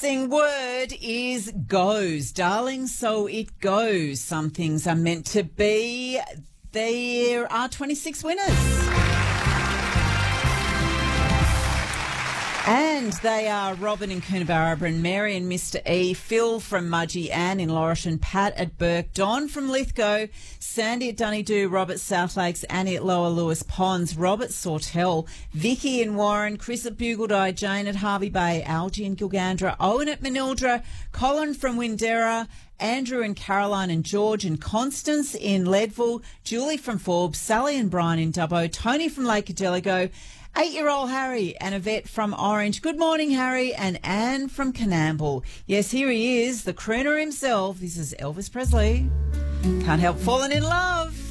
missing word is goes. Darling, so it goes. Some things are meant to be. There are 26 winners. And they are Robin in Coonabarabra and Mary and Mr. E, Phil from Mudgee, Anne in Laurisham, Pat at Burke, Don from Lithgow, Sandy at Doneydoo, Robert South Lakes, Annie at Lower Lewis Ponds, Robert Sawtell, Vicky in Warren, Chris at Bugaldye, Jane at Harvey Bay, Algie in Gilgandra, Owen at Manildra, Colin from Windera, Andrew and Caroline and George and Constance in Leadville, Julie from Forbes, Sally and Brian in Dubbo, Tony from Lake Adeligo, 8-year-old Harry and Yvette from Orange. Good morning, Harry, and Anne from Canamble. Yes, here he is, the crooner himself. This is Elvis Presley. Can't help falling in love.